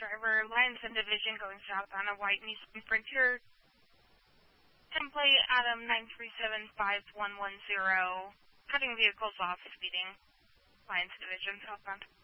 driver, Lionson Division going southbound of White Nissan Frontier. Template Adam 9375110. Cutting vehicles off, speeding. Lionson Division southbound.